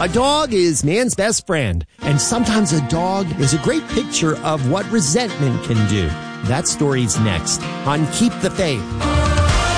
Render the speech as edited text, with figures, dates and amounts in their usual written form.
A dog is man's best friend, and sometimes a dog is a great picture of what resentment can do. That story's next on Keep the Faith.